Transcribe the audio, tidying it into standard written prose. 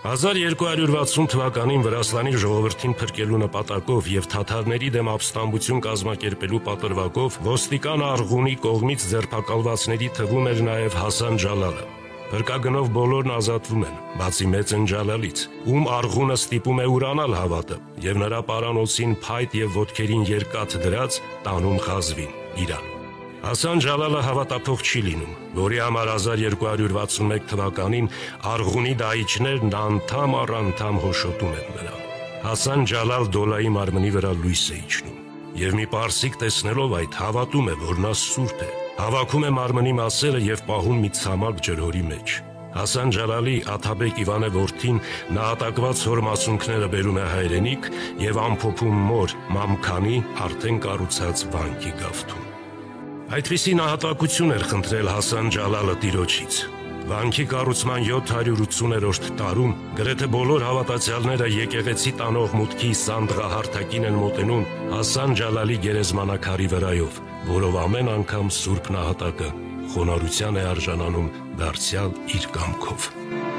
1260 թվականին Վրաստանի ժողովրդին փրկելու նպատակով եւ թաթարների դեմ ապստամբություն կազմակերպելու պատրվակով ոստիկան Արղունի կողմից ձերբակալվածների թվում էր նաեւ Հասան Ջալալը։ Փրկագնով բոլորն ազատվում են, բացի Մեծն Ջալալից, ում Արղունը ստիպում է ուրանալ հավատը եւ նրա պարանոցին փայտ եւ ոտքերին երկաթ դրած տանում Խազվին, Իրան։ Հասան Ջալալը հավատափող չի լինում, որի համար 1261 թվականին Արղունի դահիճներն անդամ առ անդամ հոշոտում են նրան։ Հասան Ջալալ Դոլայի մարմնի վրա լույս է իջնում, եւ մի պարսիկ տեսնելով այդ հավատում է, որ նա սուրբ է, հավաքում է մարմնի մասերը եւ պահում մի ցամաք ջրհորի մեջ։ Հասան Ջալալի Աթաբեկ Իվանե որդին նահատակված հոր մասունքները բերում է հայրենիք եւ ամփոփում մոր Մամքանի արդեն կառուցած վանքի գավթում։ Այդպիսի նահատակություն էր խնդրել Հասան Ջալալը տիրոջից։ Վանքի կառուցման 780-րդ տարում գրեթե բոլոր հավատացյալները եկեղեցի տանող մուտքի սանդղահարթակին են մոտենում Հասան Ջալալի գերեզմանակարի վրայով, որով ամեն անգամ սուրբ նահատակը խոնարհության է արժանանում դարձյալ իր կամքով։